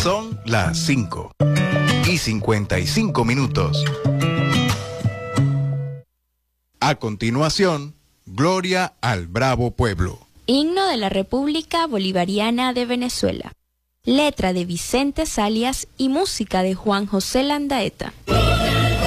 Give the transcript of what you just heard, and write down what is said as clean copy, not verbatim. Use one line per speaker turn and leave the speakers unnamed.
Son las 5:55. A continuación, Gloria al Bravo Pueblo.
Himno de la República Bolivariana de Venezuela. Letra de Vicente Salias y música de Juan José Landaeta.